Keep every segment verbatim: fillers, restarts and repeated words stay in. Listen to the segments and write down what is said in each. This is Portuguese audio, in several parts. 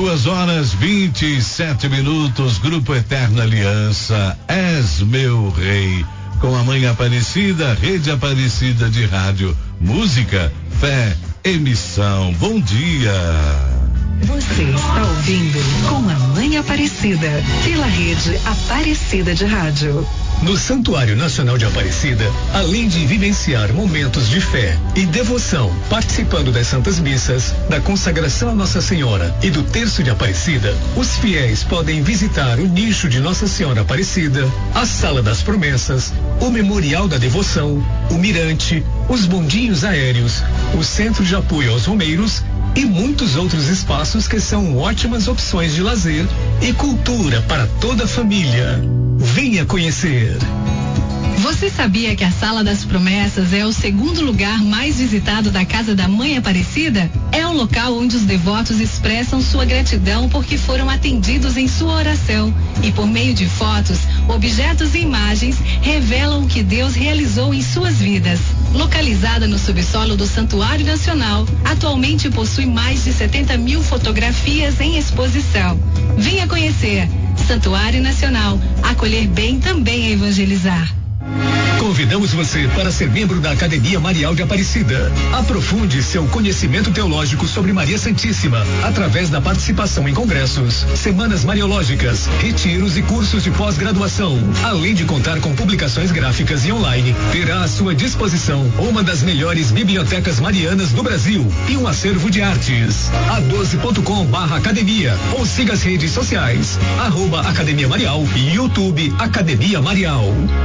Duas horas vinte e sete minutos, Grupo Eterna Aliança, És Meu Rei, com a Mãe Aparecida, Rede Aparecida de Rádio, música, fé, emissão. Bom dia. Você está ouvindo Com a Mãe Aparecida, pela Rede Aparecida de Rádio. No Santuário Nacional de Aparecida, além de vivenciar momentos de fé e devoção, participando das Santas Missas, da consagração a Nossa Senhora e do Terço de Aparecida, os fiéis podem visitar o nicho de Nossa Senhora Aparecida, a Sala das Promessas, o Memorial da Devoção, o Mirante, os bondinhos aéreos, o Centro de Apoio aos Romeiros e muitos outros espaços que são ótimas opções de lazer e cultura para toda a família. Venha conhecer. Você sabia que a Sala das Promessas é o segundo lugar mais visitado da Casa da Mãe Aparecida? É um local onde os devotos expressam sua gratidão porque foram atendidos em sua oração. E por meio de fotos, objetos e imagens, revelam o que Deus realizou em suas vidas. Localizada no subsolo do Santuário Nacional, atualmente possui mais de setenta mil fotografias em exposição. Venha conhecer. Santuário Nacional. Acolher bem também é evangelizar. Convidamos você para ser membro da Academia Marial de Aparecida. Aprofunde seu conhecimento teológico sobre Maria Santíssima através da participação em congressos, semanas mariológicas, retiros e cursos de pós-graduação. Além de contar com publicações gráficas e online, terá à sua disposição uma das melhores bibliotecas marianas do Brasil e um acervo de artes. a doze ponto com barra academia ou siga as redes sociais, arroba Academia Marial e YouTube Academia Marial.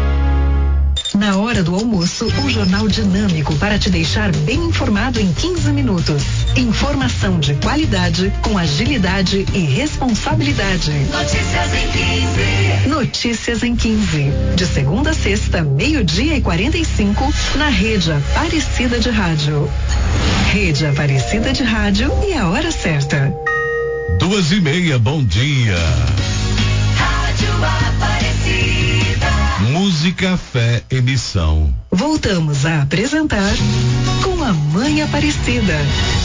Na hora do almoço, um jornal dinâmico para te deixar bem informado em quinze minutos. Informação de qualidade, com agilidade e responsabilidade. Notícias em quinze. Notícias em quinze. De segunda a sexta, meio-dia e quarenta e cinco, na Rede Aparecida de Rádio. Rede Aparecida de Rádio e a hora certa. Duas e meia, bom dia. Rádio Aparecida. Música, fé, emissão. Voltamos a apresentar Com a Mãe Aparecida.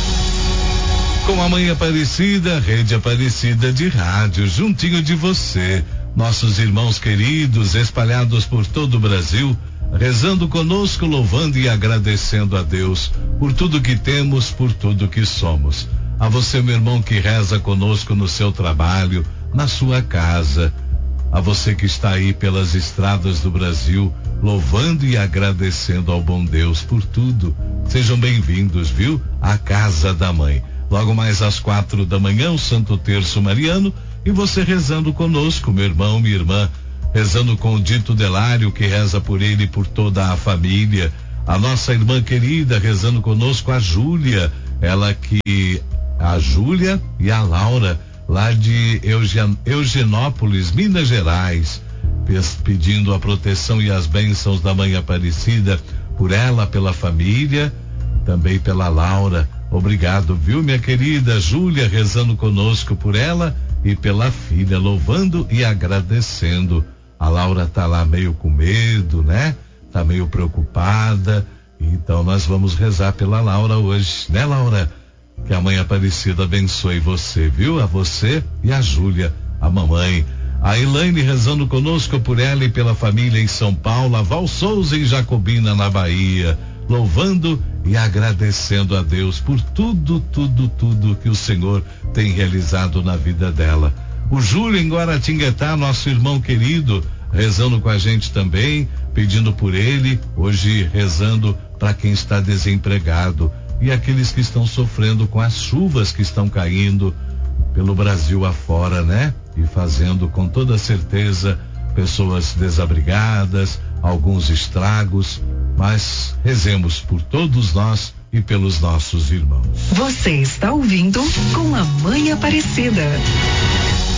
Com a Mãe Aparecida, Rede Aparecida de Rádio, juntinho de você. Nossos irmãos queridos espalhados por todo o Brasil, rezando conosco, louvando e agradecendo a Deus por tudo que temos, por tudo que somos. A você, meu irmão, que reza conosco no seu trabalho, na sua casa. A você que está aí pelas estradas do Brasil, louvando e agradecendo ao bom Deus por tudo. Sejam bem-vindos, viu? À Casa da Mãe. Logo mais às quatro da manhã, o Santo Terço Mariano, e você rezando conosco, meu irmão, minha irmã, rezando com o Dito Delário, que reza por ele e por toda a família. A nossa irmã querida rezando conosco, a Júlia, ela que, a Júlia e a Laura, lá de Eugen, Eugenópolis, Minas Gerais, pedindo a proteção e as bênçãos da Mãe Aparecida por ela, pela família, também pela Laura. Obrigado, viu, minha querida Júlia, rezando conosco por ela e pela filha, louvando e agradecendo. A Laura tá lá meio com medo, né? Tá meio preocupada, então nós vamos rezar pela Laura hoje, né, Laura? Que a Mãe Aparecida abençoe você, viu? A você e a Júlia, a mamãe. A Elaine rezando conosco por ela e pela família em São Paulo. A Val Souza em Jacobina, na Bahia. Louvando e agradecendo a Deus por tudo, tudo, tudo que o Senhor tem realizado na vida dela. O Júlio em Guaratinguetá, nosso irmão querido, rezando com a gente também, pedindo por ele, hoje rezando para quem está desempregado. E aqueles que estão sofrendo com as chuvas que estão caindo pelo Brasil afora, né? E fazendo com toda certeza pessoas desabrigadas, alguns estragos, mas rezemos por todos nós e pelos nossos irmãos. Você está ouvindo Com a Mãe Aparecida.